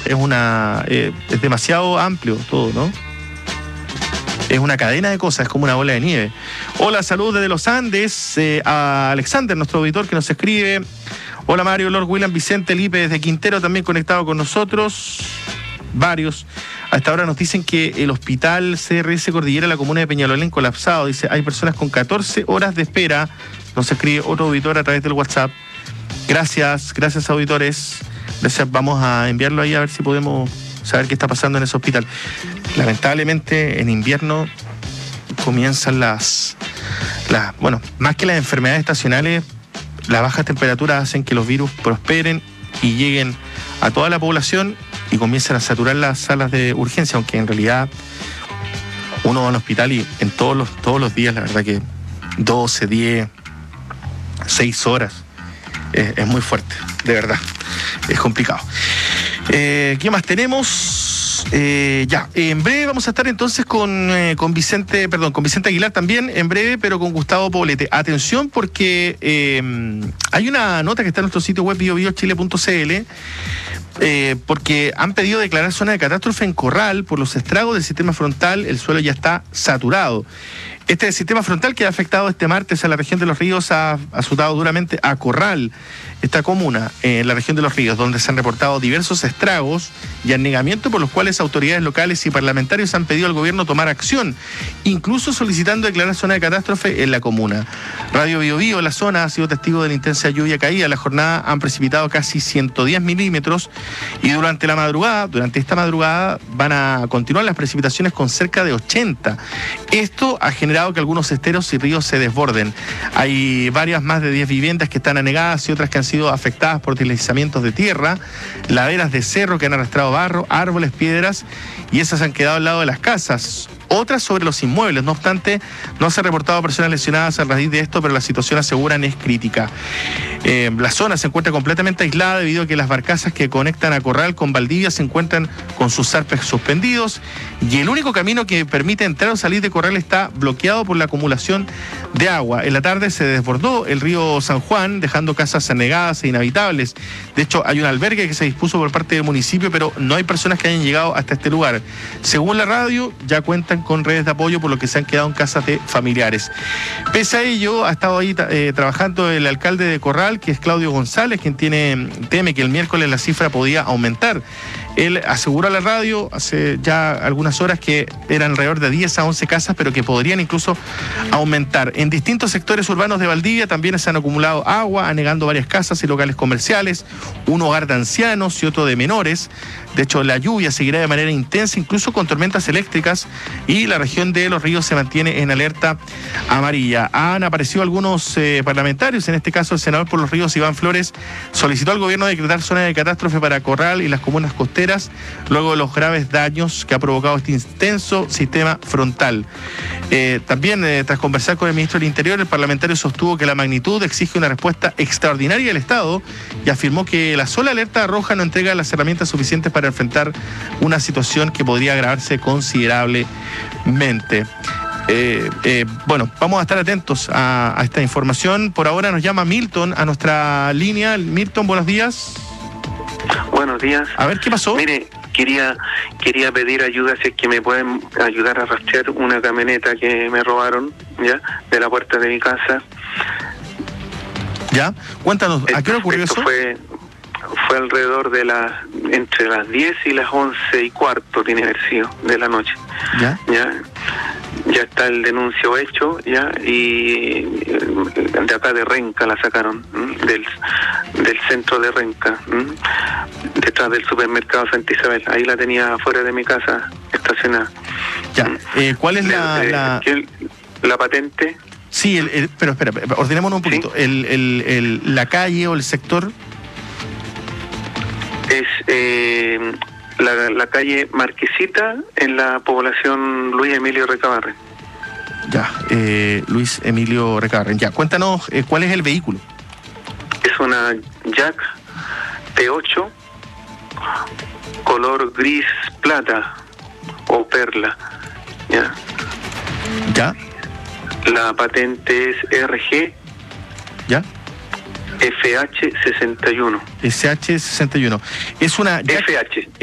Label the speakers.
Speaker 1: es demasiado amplio todo, ¿no? Es una cadena de cosas, es como una bola de nieve. Hola, salud desde los Andes, a Alexander, nuestro auditor que nos escribe. Hola Mario, Lord William, Vicente, Lipe desde Quintero también conectado con nosotros. Varios. A esta hora nos dicen que el hospital CRS Cordillera, la comuna de Peñalolén, colapsado. Dice, hay personas con 14 horas de espera. Nos escribe otro auditor a través del WhatsApp. Gracias auditores. Gracias, vamos a enviarlo ahí a ver si podemos saber qué está pasando en ese hospital. Lamentablemente en invierno comienzan bueno, más que las enfermedades estacionales, las bajas temperaturas hacen que los virus prosperen y lleguen a toda la población y comienzan a saturar las salas de urgencia, aunque en realidad uno va al hospital y en todos los días, la verdad que 12, 10, 6 horas es muy fuerte, de verdad, es complicado. ¿Qué más tenemos? En breve vamos a estar entonces con Vicente Aguilar también, en breve, pero con Gustavo Poblete. Atención porque hay una nota que está en nuestro sitio web biobiochile.cl, porque han pedido declarar zona de catástrofe en Corral por los estragos del sistema frontal. El suelo ya está saturado. Este sistema frontal que ha afectado este martes a la región de Los Ríos ha azotado duramente a Corral, esta comuna en la región de Los Ríos, donde se han reportado diversos estragos y anegamientos por los cuales autoridades locales y parlamentarios han pedido al gobierno tomar acción, incluso solicitando declarar zona de catástrofe en la comuna. Radio Biobío, la zona, ha sido testigo de la intensa lluvia caída. La jornada han precipitado casi 110 milímetros y durante esta madrugada van a continuar las precipitaciones con cerca de 80. Esto ha generado que algunos esteros y ríos se desborden. Hay más de 10 viviendas que están anegadas y otras que han sido afectadas por deslizamientos de tierra, laderas de cerro que han arrastrado barro, árboles, piedras, y esas han quedado al lado de las casas. Otras sobre los inmuebles. No obstante, no se han reportado personas lesionadas a raíz de esto, pero la situación, aseguran, es crítica. La zona se encuentra completamente aislada debido a que las barcazas que conectan a Corral con Valdivia se encuentran con sus zarpes suspendidos y el único camino que permite entrar o salir de Corral está bloqueado por la acumulación de agua. En la tarde se desbordó el río San Juan, dejando casas anegadas e inhabitables. De hecho, hay un albergue que se dispuso por parte del municipio, pero no hay personas que hayan llegado hasta este lugar. Según la radio, ya cuentan con redes de apoyo, por lo que se han quedado en casas de familiares. Pese a ello, ha estado ahí trabajando el alcalde de Corral, que es Claudio González, quien teme que el miércoles la cifra podía aumentar. Él aseguró a la radio hace ya algunas horas que eran alrededor de 10 a 11 casas, pero que podrían incluso aumentar. En distintos sectores urbanos de Valdivia también se han acumulado agua, anegando varias casas y locales comerciales, un hogar de ancianos y otro de menores. De hecho, la lluvia seguirá de manera intensa, incluso con tormentas eléctricas, y la región de Los Ríos se mantiene en alerta amarilla. Han aparecido algunos parlamentarios, en este caso el senador por Los Ríos, Iván Flores, solicitó al gobierno decretar zona de catástrofe para Corral y las comunas costeras, luego de los graves daños que ha provocado este intenso sistema frontal. También, tras conversar con el ministro del Interior, el parlamentario sostuvo que la magnitud exige una respuesta extraordinaria del Estado y afirmó que la sola alerta roja no entrega las herramientas suficientes para enfrentar una situación que podría agravarse considerablemente. Bueno, vamos a estar atentos a esta información. Por ahora nos llama Milton a nuestra línea. Milton, buenos días.
Speaker 2: Buenos días.
Speaker 1: A ver, ¿qué pasó?
Speaker 2: Mire, quería pedir ayuda, si es que me pueden ayudar a rastrear una camioneta que me robaron, ¿ya? De la puerta de mi casa.
Speaker 1: ¿Ya? Cuéntanos, ¿a qué hora ocurrió eso?
Speaker 2: Fue alrededor de entre las 10 y las 11:15, tiene que haber sido, de la noche.
Speaker 1: ¿Ya?
Speaker 2: Ya está el denuncio hecho, ya, y de acá de Renca la sacaron, del centro de Renca, detrás del supermercado Santa Isabel. Ahí la tenía afuera de mi casa estacionada.
Speaker 1: Ya. ¿Cuál es la
Speaker 2: patente?
Speaker 1: Sí, pero espera, ordenémonos un poquito. ¿Sí? ¿La calle o el sector?
Speaker 2: Es la calle Marquesita, en la población Luis Emilio Recabarren.
Speaker 1: Ya, Luis Emilio Recabarren. Ya, cuéntanos, ¿cuál es el vehículo?
Speaker 2: Es una Jack T8, color gris plata o perla.
Speaker 1: Ya.
Speaker 2: La patente es RG.
Speaker 1: Ya.
Speaker 2: FH61.
Speaker 1: SH61. Es una Jack,
Speaker 2: FH.